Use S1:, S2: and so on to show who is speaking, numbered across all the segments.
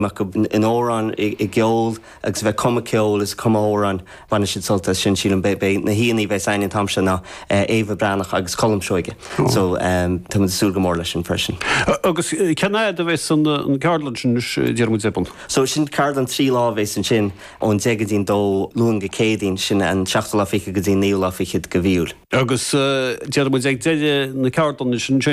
S1: Mac in óran I geol agus bheith cuma ceol is cuma óran bana siad solta sin sílan be na híanaí bheith sain tamse na Éva Brannach agus Colm Seoige. So tá mu súl go mór leis sin freisin.
S2: Agus ceanna a bheits an Carlan sin dearmúid zebon?
S1: So sin Carlan trí lá bheits an sin ón degadín dó luan go cédín sin an 16 lá fiche go dtín 9 lá fiche go bhíúil.
S2: Agus dearmúid ag deide na Carlan sin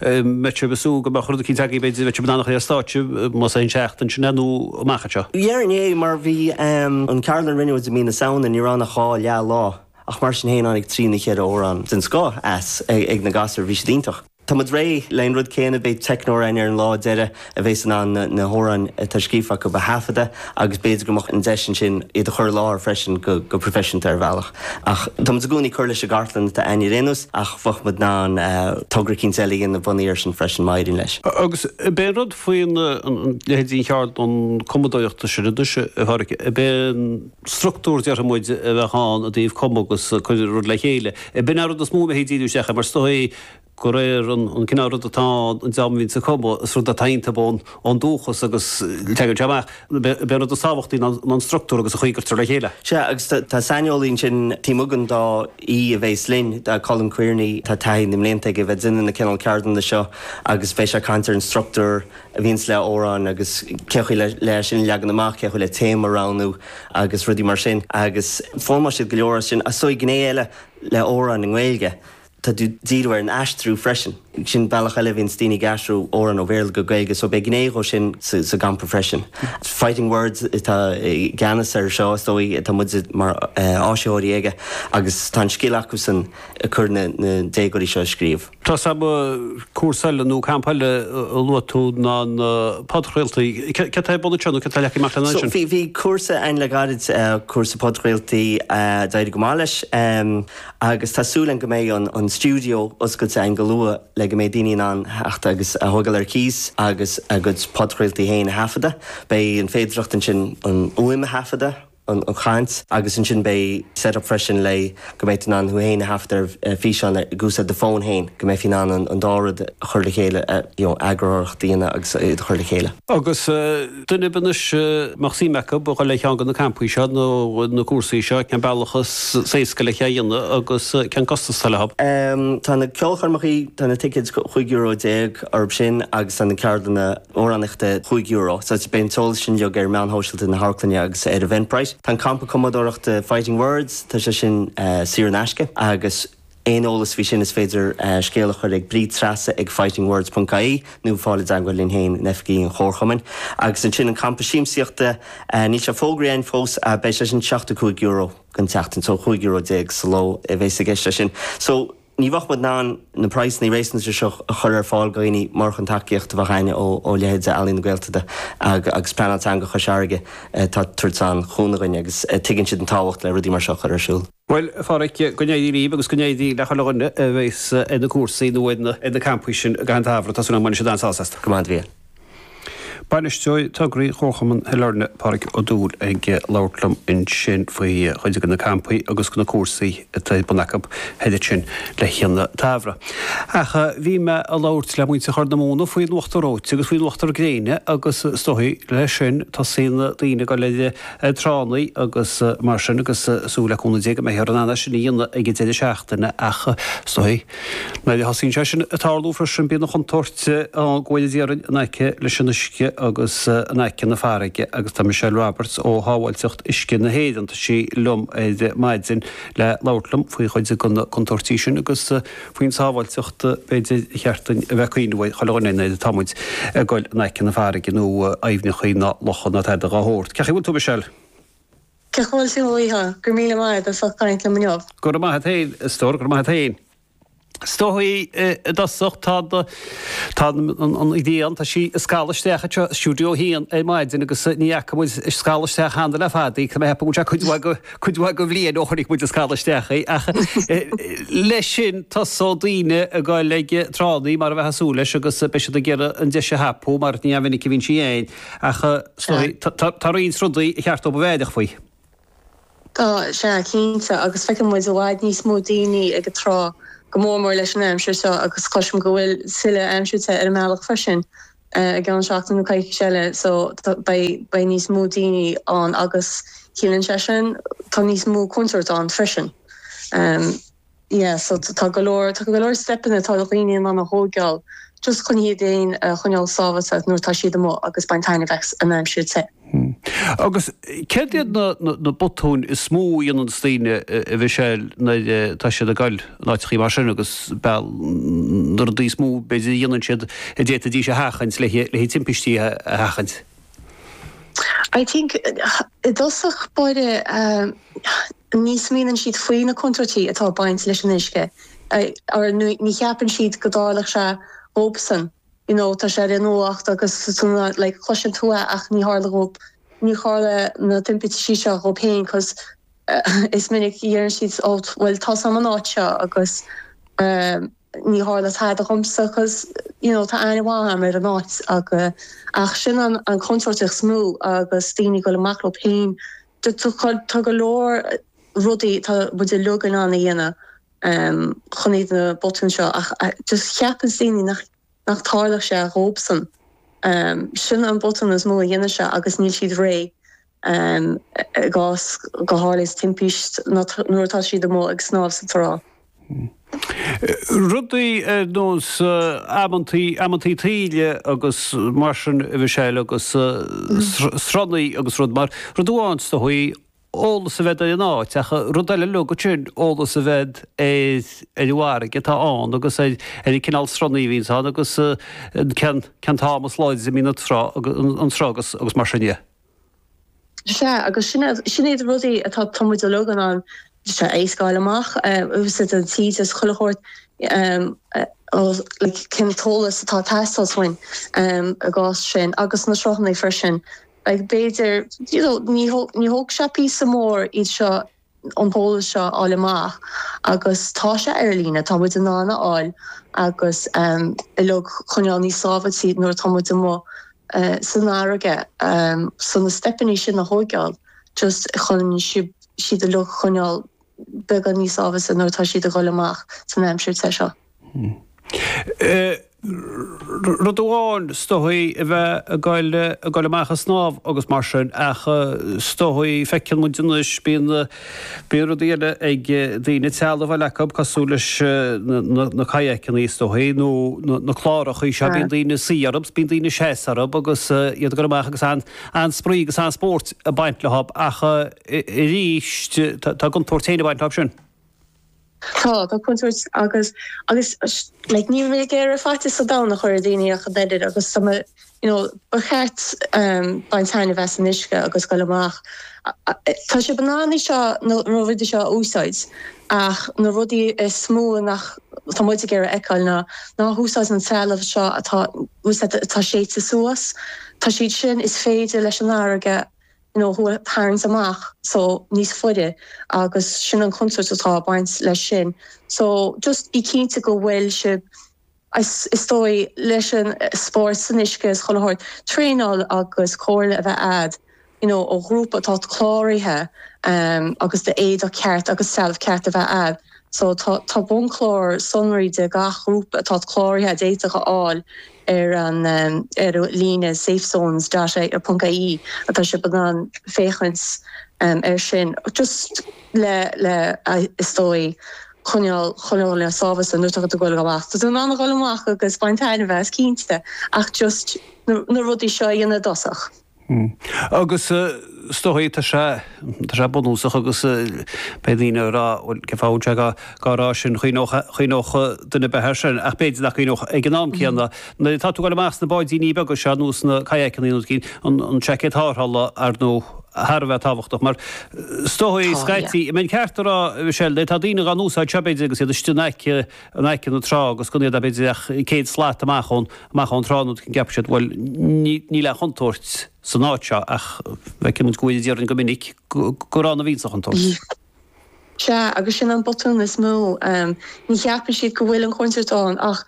S2: mete besú go chud cí taí beidir bheits banach a státe mas ein seachtain sin enú machcha.
S1: Dhearné mar bhí an Carlan rinneúid a mína saona ní ranna cháil le lá ach mar sin héana ag trí na chéad órán den scá as ag na gasar bhí díntaach. Tá mud ré leon rud céanna beit technórain ar an lá deire a bheits an na hóran tá scífa go behafada agus beidir gomach an deisisin sin iad a chur lá freisin go profession ar bhealach. Ach tá mud gúnaí chuir leis a Gartland tá aine rénus ach fach mud ná tugra cín selí in na bhaníir sin freisin maidin leis.
S2: Agus ben rud faoin lehéadín cheart an commodóireachta sin duse bharcha ben struktúr dear muid a bheitán a dtíobh com agus chuidir rud le chéile. Ben rud a smó héadíú secha mar stoí go réir an cinná rud atá an deamhín sa combo is rud a tainte bón an dúchas agus tegur teamach be rud a sábhachtaí an struktúr agus a chuigurtar le chéile.
S1: Se agus tá saineolín sin tímugan dá í a bhééis linn tá Colm Cuirney tá tainn im lénta go bheith duine na Cinnal Cardan na seo agus bheith se cantar an struktúr a bhíns le órán agus cechuí le sin leagan amach cechuí le téma ránú agus rudí mar sin agus fóma siad go leor sin a sói gnéile le órán an Gaeilge. Tá díadhar an aistrú freisin. Sin bailach eile hín stíine gasrú óran ó bhéil go Gaeilge so be gnéo sin sa gan profession. Fighting words tá ganas ar seo stóí tá mud mar áisióirí aige agus tá scílachú san a chur na dégorí seo scríomh.
S2: Tá sam cuasaile nó campaile luatú ná podchréiltaí ce bod teanú ce leach mar na sin.
S1: Bhí cuasa ein le garid cuasa podchréiltaí daidir go máis agus tásúlan go méid an studio oscail an galua le go méid daoine an heachta agus a thugal ar cís agus a go podchréiltaí héin hafada bei an féidirachtain sin an uim hafada an chaint agus an sin bei set up freisin le go méid an huhéin haftar fi an gúsa de fón héin go méid fin an dárad chuirla chéile agracht daine agus chuirla chéile.
S2: Agus duine banis mar símecha bu le teangan na campúí seo nó na cuasaí seo cean bailachas séca le chéanana agus cean costas talhab.
S1: Tá na ceolcharmaí tá na tickets €5 arb sin agus an na ceardanna órannachta €5, so it's ben tol sin jog ar meán hóisiilta na Harclanne agus ar Eventbrite. Tá campa commodóireach de Fighting Words tá sé sin Siar Naisce agus éolalas bhí sin is féidir scéalach chuir ag brí trasa ag fightingwords.caí nó fála daghailín héin nefcií an chórchamin agus an sin an campa síimsíochta ní se fógraí fós a bei sé sin €65 gan teachtain so €5 sló a bhééis a gceiste sin. So ní bhachmad ná na price ní rééis seo a chur ar fáil goí mar an takeíocht bhchaine ó lehéad a alín Gaeltaide agus penaltanga chuseige tá tuairtán chúnaghine agus tuigann siad an táhacht le rudí mar seo chur arsúil.
S2: Well, fáric gonéirí agus gonéirí le choganne bheits ina cuasaí nóhaidna ina campúí sin gan tábhra tasúna man se dásáasta.
S1: Command bhí.
S2: Banisteoid tugraí chórchaman helarne páric ó dúil ag láirlam in sin faoi chuide gan na campaí agus gona cuasaí tá bunachab heidir sin le chéanna tábhra. Acha bhí me a láirt le muointe chuir na móna faoi nuachtaróid agus faoi nuachtar gréine agus stoí le sin tá sína daoine go leidir tránaí agus mar sin agus súlaúna dé mé ar anna sin íonna ag déidir seachtainna acha stoí. Na hasín se sin atálú fre sin bíonna chutorte an ghfuidir naice le sinna sce agus naicin na fáraige agus tá Michelle Roberts ó hábhailteocht iscin na héad anta sí lum éidir maidzin le láirlam faoi chuide gona contortí sin agus faoin sábhailteocht beidir cheartain a bheitcíinehid chalaganna idir tamid gáil naicin na fáraige nó aimhne chuoine lochan na teide a hórt. Ceach bhfuil tú Michelle?
S3: Ceachhfuil sí bhíthe gur míle maid a fácaint le mneamh.
S2: Gur maithe héin, stór gur maithe héin. Stoí dasocht tá an idéan tá sí scalasteach stúdio híon é maidin agus níach muid scalasteach handa le fadaí chu hepa chuidhha go bblion óchanig muid a scalasteach leis sin tá sódaine a gáil leige trádaí mar bheith hasúla agus be a ggéire an de se hapú mar ní a vinnig vín siéin acha tá rion rudaí cheartó bhhéideach faoi.
S3: Tá sé cínta agus feice muid a bhaid níos mó daoine ag trá go mór leis an aimsir seo agus cosisiom go bhfuil sile aimsúte ar meach freisin gan seachtain na caiic seile, so bei níos mó daoine an agus cílann sesin, tá níos mó concert an freisin. So tá go leor stepin atá riine man a hógeall, just chun hiad éin chuneall sábhat nuair tá siad mó agus baintainine bheits an am siúd sé.
S2: Agus céad na botún is smó dionan stíine a bhí sé tá siad a gail láití mar sin agus nar dí smó beidir dionan siad a dé a dí sé hachans le timpistí a hachans.
S3: I think dosach beide níos mían siad faoin na contratí atá baint leis an isce. Ní cheapan siad godálach se ópsan. Tá sé nóacht agus chluisian tua ach ní hála róp, ní hála na timpití se rópéin, cos is minic dhéann siad bhfuil tá sam an áitse agus ní hála táid a chumsa, cos tá aine mar an áit ach sin an contratach smú agus daoine go le macro péin. Tá go leor rudaí tá bud lugan an dhéana chunéad na botún seo ach just cheapan daoine nach tálach sé rópsan. Sin an botún is mó a dhéana se agus níl siad ré gás go hálas timpist nuairtá siad mó ag snáb sa tarrá.
S2: Rudaí nós amantí tríle agus marsin a bhí séile agus srannaí agus rud mar rudúáins do chuí ólas a bheith a náid techa rudaile lu go tún ólas a bheith éhhar getá an agus é cinál srannaí vín agus cean támas láid a mína an trágus agus mar sinne.
S3: Se agus sinnéad rudaí atá tomuid a logan an se éisgáil amach ús an tí is chulahort cin tólas atá testalshain a gás sin agus na srochanna freisin. Beidir ní hóg se pí sa mór iad seo an póla seo áil amach agus tá se airlína tá muid an nána áil agus i le chuneáil ní sábhad siad nuair tá muid mó san áige san na stepaní sin na hógeáil just chun siad a le chuneáil be gan níos ábhas nuair tá siad a gháil amach san aimsúir te seo.
S2: Rudháin stohaí a bheith a gáile amach a snáb agus mar sin acha stohaí fecin muidirnis bíon rudíile ag daoine teala bhil lecab cosú leis na caiecin í stohaí nó na chlárach í se bíon daoine síarabs, bíon daoine séarab agus iad go amach agus an sprí agus an sport a baint lehab acha i ríist tá gon tortéine baint lehab sin.
S3: Tá chuirt agus ní mé géir fáte sa dá nach chuir daine a chudéidir agus bechéart baintáine bheits an isce agus go amach. Tá sé banáí seo nó ruidir seo úsáid ach na rudí is smó nach tá muid géir eáil ná húsáid an telah seo atá sé sa suas. Tá siad sin is féidir leis an áige hu parents amach, so níos fuide agus sin an concert atá baint leis sin. So just bí cínta go bhfuil se istói leis an sport san isce is chohort tréáil agus cóirle a bheith ad, ó grúpa atá chláirithe agus de éad a ceart agus self ceart a bheith ad. So tá bunchlór sonraí de gach grúpa atá chláirithe déitecha áil an líne safe zones .ai atá se began féchans sin just le istói chuneáil le sábhas an nuach a goil gohacht. Tá an goil amach agus baintáine bheits cínte ach just na rudí seo dhéana dosach.
S2: Agus stohaí tá sé bunúsach agus pedíine rá ce fáte gárá sin chuoch duna betheir sin ach beidir nach chuoch ag gnám chéanna. Na táú go meas na baidíní be go se nús na caieceanú cín an checkid thárhalla ar nó Harbheith táhachtach mar stohaí scaití mé ceartarrá se le tá díine an úsáid sebéide agus iad stúneice an eicin nó trá agus chunéad a beidirach céad sláat amachón tránú cin gapseid bhfuil ní le chuntóirt san áitse ach bheith mun goid dearan go minic goránna víach an tos.
S3: Se agus sin an botún is mó ní cheapan siad go bhfuil an concertán ach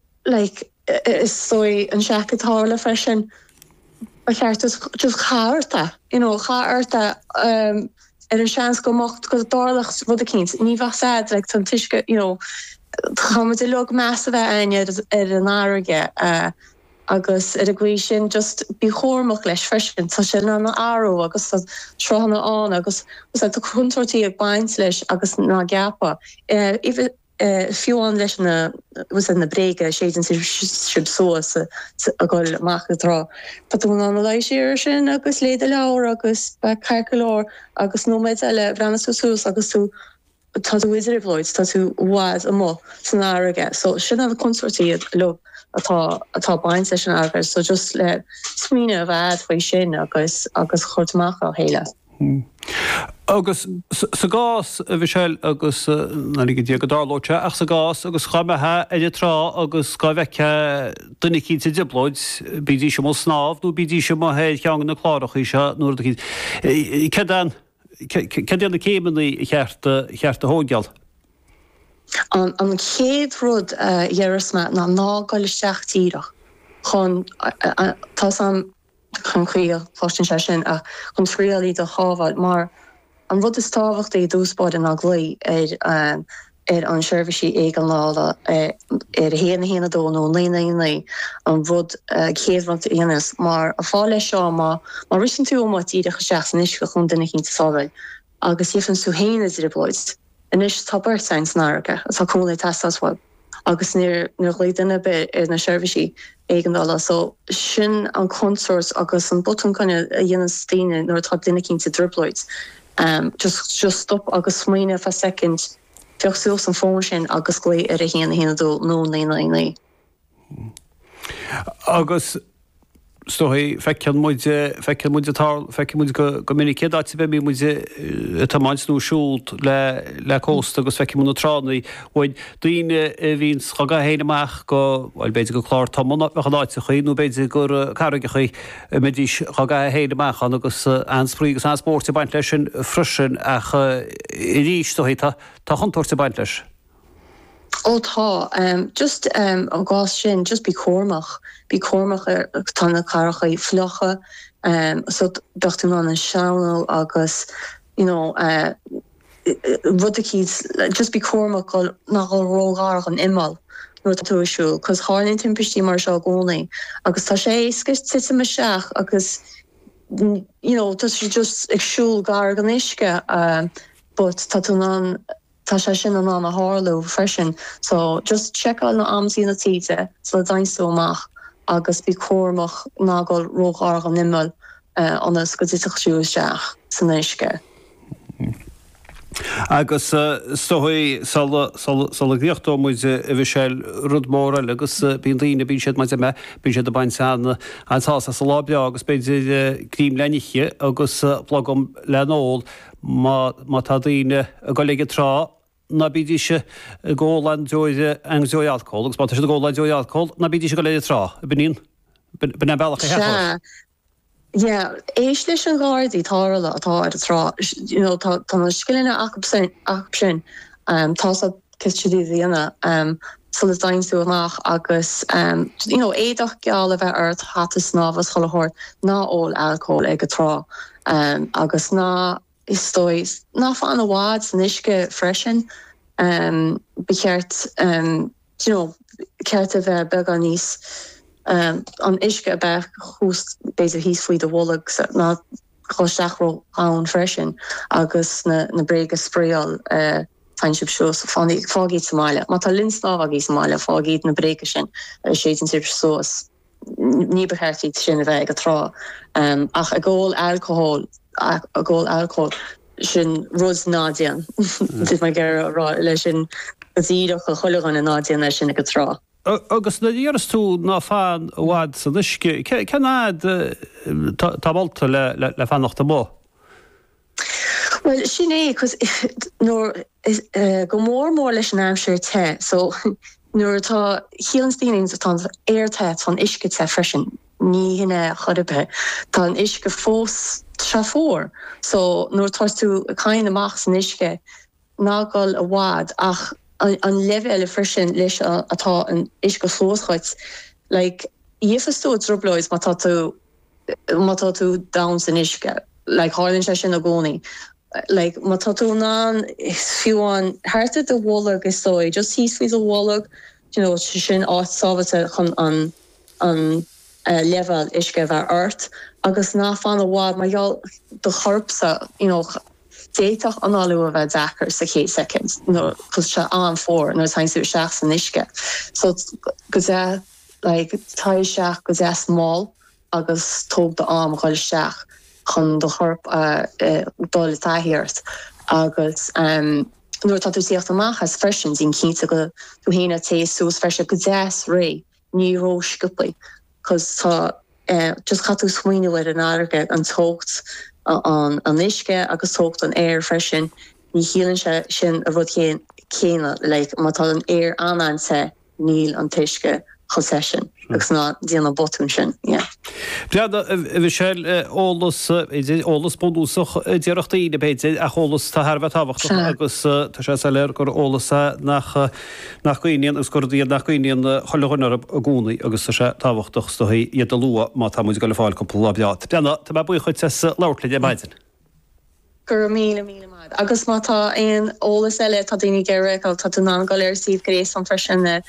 S3: is sói an seacatála freisin cheart just chaarta, chaarta an seans go mocht go dálach bud a kins. Ní bha sad tan tiisce, chaid log meas a bheith aine ar an áige agus a gwi sin just bí chómach leis freisin tá sin an áú agus trona an agus a chuntortí ag baint leis agus ná gapa. Fiúan leis was in na brege séan sib soas a goil machchadrá. Patún an lei séir sin agus léide leir agus caicolór agus nóméid eile brenasúsús agus tú tá wizardloid tá tú wad a mó san áige. So sin a consortí lo atá baint leis an agus, so just le smíine a bhd faoi sin agus chuirtach á héile.
S2: Agus sa gás a bhíseil agus nanig go dálóte ach sa gás agus chamethe idir trá agus gá bheice duine cí diblóid bídí sem mó snáb nó bídí sem má héad cheangan na chláireach í se nuair Cean na céimení cheart a hógeal?
S3: An chéad rud dhearasma ná goilisteach tíireach chun tá sam chun chuil flostin se sin a chun tríalí do chábhaid mar an rud is táhacht é dúspáid an aglaí an seirbhísí ag an láda héana dó nó léanaí an rud chéadhacht aonas mar a fáile seo má risin tú má tíireach seach san isce chun duine cinn sábhaid agus ifan sú héana dribloid. Inis tá birtsein snáracha tá cóla testáshil agus níor léidirna be na seirbhísí ag an dála, so sin an consors agus an botún chunne a dhéana stíine nuair tá duine cinn dribloid. Just stop agus smaoine fa second feochtús an fón sin agus glé ar a héana dó nó léanaí.
S2: Agus stohí feicean muide go minic céad be mí muide tamáinú siúlt le cósta agus feici múna tránaí bhaid daoine hín chaga héineach go bhil beidir go chlár támna mechanáite chuoinú beidir gur carige chu medís chaga héineach agus ansprígus anspórta baint leis sin frisin ach i ríis stohí tá chuntóirta baint leis.
S3: Just an gás sin just bí chomach tanna caracha í flocha so dochtú an seanú agus rudicíd just bí chomach nach rógáach an imal nuair túisiú, cos háinn timpistí mar seo gcónaí agus tá sé si me seach agus tá sé just agsúl gar an isce but tá sé sin an a hálú freisin, so just check na amsí na títe so dainsúach agus bí chomach nágal rógáach an immel anas go dtachsúisteach san isce.
S2: Agus stohí sal gríochtó muide a bhíseil rudmóra agus bíon daoine bín siad maidide me bín siad a baint anna antá sa lábe agus beidir críim leniche agus plagm lenóil má tá daoine a go léige trá na bídí se ggólan dóide an dóalcóil, agus má se ggólan dóalcóil, na bídí se go léide trá a benín ben bailach a
S3: Yeah, éis leis an gáirdí tála atá ar trá tá skilline sin tá kitdí dhéana sul dainsú amach agus éadach geall a bheith airt hat snáfas chohort ná ó alcohol ag trá agus ná istóis ná fan a bhád san isce freisin becheart ceart a bheith beg an níos an isce beh chúst béidir híos faoi de bhleg ná chluisteachró ann freisin agus na bréige spréal tainship shows fágéid Somália. Má tá linsnáhagí Somália fágéid na bréige sin séan sib sós ní beheirtí sin a bheith a trá ach a ggóil alcohol sin rud nádian dit mai gur rá lei sin gotíach a cholegan a nádian lei sin a go trá.
S2: Agus na dhéras tú ná fáin bhád san isce, cenád tábalta le fannachta mó?
S3: Well, sin cos go mór leis an amsir te, so nuair tá híanstíings atá airte tan isce te freisin, ní hinne chodabe, tá an isce fós trafór, so nuair tá tú cain amach san isce nágal a bhád ach an level freisin leis atá an isce slóschaid, like dhéfastó droblois má tá tú down san isce, like hálinn sé sin a gcónaí. Like má tá tú ná fiúan háirte de bhlag is sói, just híos fao a bhlag, sin áit sábhate chun an level isce bheith ort, agus ná fan bhád mar do chorpsa, déach anáú a bheith dachar sa 8 seconds, chus se an fór nó hainú seach san isce. So go tá seach go smá agus tóg de am choil seach chun do chorp dóla tahirt agus nuair tá tú síocht amachchas freisin dín cínta go tú héna tééis sús freise go ré níró scuplaí, cos tá just chatú smuoineir an áige an tógt an isce agus tógt an air freisin, ní hílann se sin a rud céine mátá an air ananse níl an tuisce chosesin. agus ná díana botún sin.
S2: Breada bhí sé ólas bóúsach dearachta ína béide a cholas tá Harbh táhacht agus tá sé leir gur ólasa nach cuoíon agus gurdíad nach cuoíon choilehanar a gúnaí agus sé táhachtach stoí iad a lua má tá muid go le fáil go beat. Breanna tá b buí chuid leirla de maidin.
S3: Gur mí maid. Agus mátá aon ólas eile tá daoine geire tá tú ná go léir síomh grééis an freisin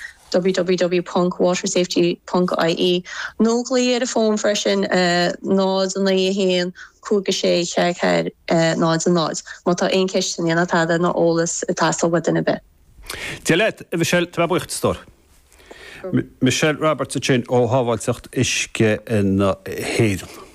S3: www.watersafety.ie. Nóglaí ar a fón freisin nád an héan cúga sé chead nád an nád. Má tá aon ceistin ana táda ná ólas tástal wadina bit.
S2: Dialed, Michelle, tá buicht stór. Michelle Roberts a sin ó hábhailteacht isce in héireann.